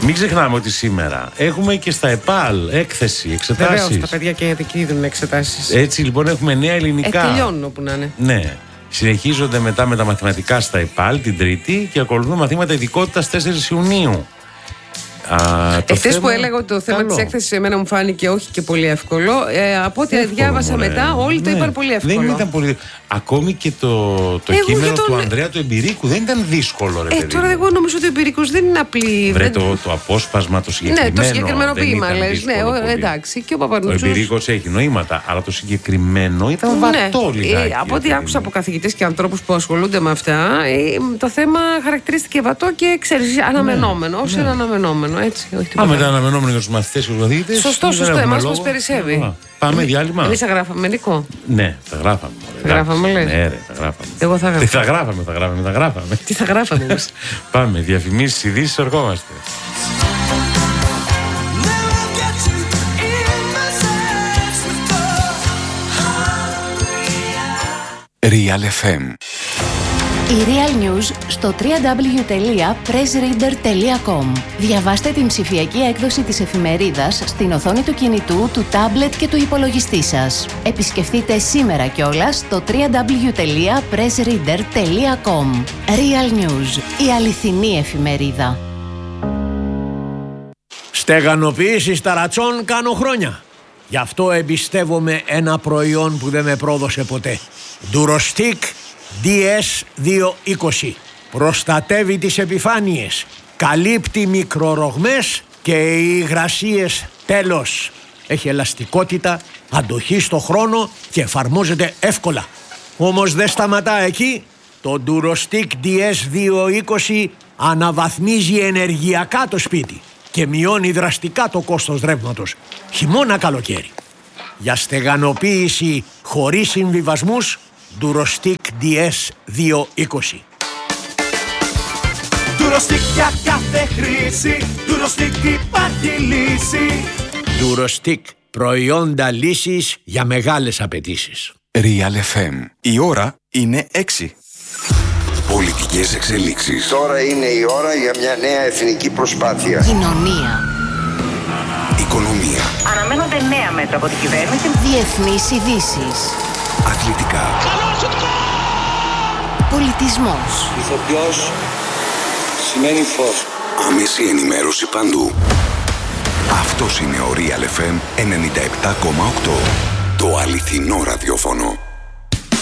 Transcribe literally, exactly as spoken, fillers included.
Μην ξεχνάμε ότι σήμερα έχουμε και στα ΕΠΑΛ έκθεση, εξετάσεις. Βεβαίως, τα παιδιά και εκεί δίνουν εξετάσεις. Έτσι λοιπόν έχουμε νέα ελληνικά. Ε, τελειώνουν όπου να είναι. Ναι. Συνεχίζονται μετά με τα μαθηματικά στα ΕΠΑΛ την Τρίτη και ακολουθούν μαθήματα ειδικότητας τέσσερις Ιουνίου. Εχθές θέμα... που έλεγα ότι το θέμα Καλό. της έκθεσης εμένα μου φάνηκε όχι και πολύ εύκολο. Ε, από ό,τι εύκολο, διάβασα μωρέ. μετά, όλοι ναι. το είπαν πολύ εύκολο. Δεν ήταν πολύ. Ακόμη και το, το κείμενο τον... του Ανδρέα του Εμπειρίκου δεν ήταν δύσκολο, ρε ε, παιδί. Τώρα εγώ νομίζω ότι ο Εμπειρίκος δεν είναι απλή. Βρε, δεν... το, το απόσπασμα, το συγκεκριμένο. Ναι, το συγκεκριμένο ποίημα λες. Ναι, πολύ. εντάξει. Και ο Παπανούτσος. Ο Εμπειρίκος έχει νοήματα, αλλά το συγκεκριμένο ήταν βατό ναι. λιγάκι. Ε, από ό,τι άκουσα από καθηγητές και ανθρώπους που ασχολούνται με αυτά, ε, το θέμα χαρακτηρίστηκε βατό και ξέρεις, αναμενόμενο. Ναι, ως ναι. ένα αναμενόμενο, έτσι. Πάμε τα αναμενόμενο για τους μαθητές και τους καθηγητές. Σωστό, σωστό. Εμάς μας περισσεύει. Πάμε διάλειμμα. Εμείς θα γράφαμε, Νικό. Ναι, θα γράφαμε. Θα γράφαμε, λες. Ναι, ρε, θα γράφαμε. Εγώ θα γράφαμε. Τι θα γράφαμε, θα γράφαμε, θα γράφαμε. Τι θα γράφαμε όμως. Πάμε, διαφημίσεις, ειδήσεις, ερχόμαστε. Real εφ εμ. Η Real News στο double-u double-u double-u τελεία press reader τελεία com. Διαβάστε την ψηφιακή έκδοση της εφημερίδας στην οθόνη του κινητού, του τάμπλετ και του υπολογιστή σας. Επισκεφτείτε σήμερα κιόλας το double-u double-u double-u τελεία press reader τελεία com. Real News, η αληθινή εφημερίδα. Στεγανοποίηση ταρατσών κάνω χρόνια. Γι' αυτό εμπιστεύομαι ένα προϊόν που δεν με πρόδωσε ποτέ. Durostic ντι ες διακόσια είκοσι. Προστατεύει τις επιφάνειες, καλύπτει μικρορογμές και υγρασίες τέλος. Έχει ελαστικότητα, αντοχή στο χρόνο και εφαρμόζεται εύκολα. Όμως δεν σταματά εκεί. Το Durostic ντι ες διακόσια είκοσι αναβαθμίζει ενεργειακά το σπίτι και μειώνει δραστικά το κόστος ρεύματος, χειμώνα καλοκαίρι. Για στεγανοποίηση χωρίς συμβιβασμούς, Durostic ντι ες διακόσια είκοσι. Durostic για κάθε χρήση, Durostic υπάρχει λύση. Durostic, προϊόντα λύσης για μεγάλες απαιτήσεις. Real εφ εμ. Η ώρα είναι έξι. Πολιτικές εξελίξεις. Τώρα είναι η ώρα για μια νέα εθνική προσπάθεια. Κοινωνία. Οικονομία. Αναμένονται νέα μέτρα από την κυβέρνηση. Διεθνείς ειδήσεις. Αθλητικά. Πολιτισμός. Ηθοποιός σημαίνει φως. Άμεση ενημέρωση παντού. Αυτός είναι ο Real εφ εμ ενενήντα επτά κόμμα οκτώ. Το αληθινό ραδιόφωνο.